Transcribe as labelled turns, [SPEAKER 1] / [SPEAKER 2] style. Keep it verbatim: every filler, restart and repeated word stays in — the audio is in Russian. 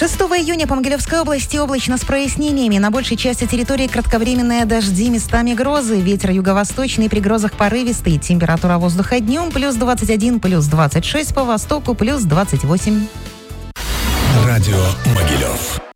[SPEAKER 1] шестого июня по Могилевской области облачно с прояснениями. На большей части территории кратковременные дожди, местами грозы. Ветер юго-восточный, при грозах порывистый. Температура воздуха днем плюс двадцать один, плюс двадцать шесть, по востоку плюс двадцать восемь.
[SPEAKER 2] Радио Могилев.